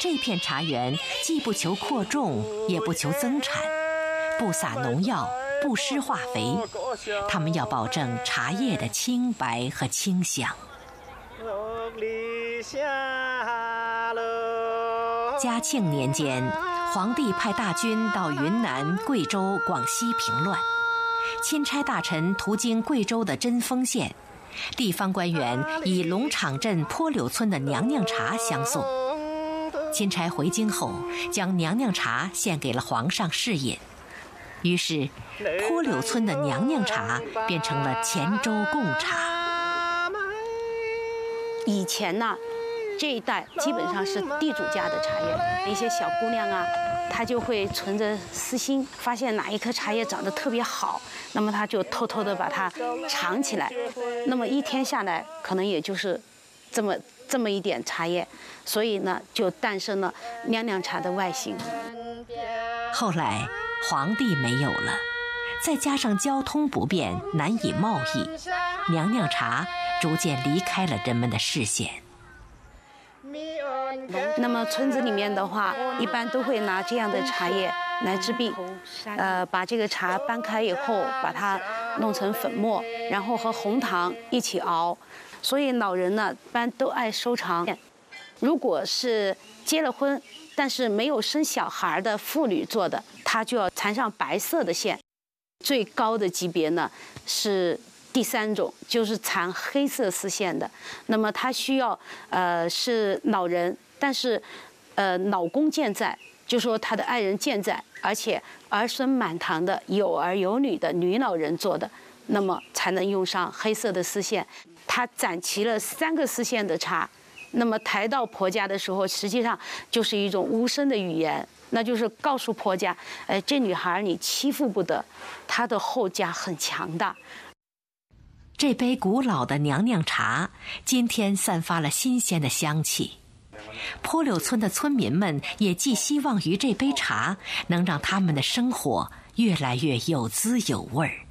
这片茶园既不求扩种，也不求增产，不撒农药，不施化肥，他们要保证茶叶的清白和清香。嘉庆年间，皇帝派大军到云南、贵州、广西平乱，钦差大臣途经贵州的贞丰县，地方官员以龙场镇坡柳村的娘娘茶相送。钦差回京后，将娘娘茶献给了皇上试饮，于是坡柳村的娘娘茶变成了黔州贡茶。 以前呢，这一带基本上是地主家的茶叶，一些小姑娘啊，她就会存着私心，发现哪一颗茶叶长得特别好，那么她就偷偷的把它藏起来，那么一天下来可能也就是这么一点茶叶，所以呢就诞生了娘娘茶的外形。 后来皇帝没有了，再加上交通不便，难以贸易，娘娘茶逐渐离开了人们的视线。 那么村子里面的话，一般都会拿这样的茶叶来治病，把这个茶搬开以后，把它弄成粉末，然后和红糖一起熬。所以老人呢，一般都爱收藏。如果是结了婚但是没有生小孩的妇女做的，它就要缠上白色的线。最高的级别呢是第3种，就是缠黑色丝线的。那么它需要是老人，但是老公健在，就说他的爱人健在，而且儿孙满堂的有儿有女的女老人做的，那么才能用上黑色的丝线。它攒齐了3个丝线的茶，那么抬到婆家的时候，实际上就是一种无声的语言，那就是告诉婆家，这女孩你欺负不得，她的后家很强大。 这杯古老的娘娘茶今天散发了新鲜的香气，坡柳村的村民们也寄希望于这杯茶能让他们的生活越来越有滋有味儿。